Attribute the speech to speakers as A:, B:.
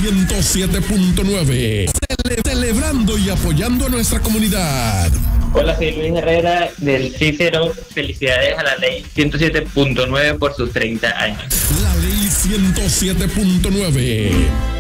A: 107.9. Celebrando y apoyando a nuestra comunidad.
B: Hola, soy Luis Herrera del Cícero. Felicidades a la ley 107.9 por sus 30 años.
A: La ley 107.9.